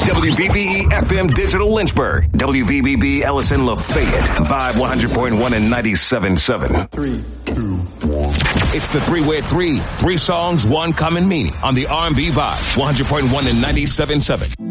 WVBE FM Digital Lynchburg. WVBB Ellison Lafayette. Vibe 100.1 and 97.7. 3, 2, 1. It's the three-way three. 3 songs, 1 common meaning on the R&B Vibe 100.1 and 97.7.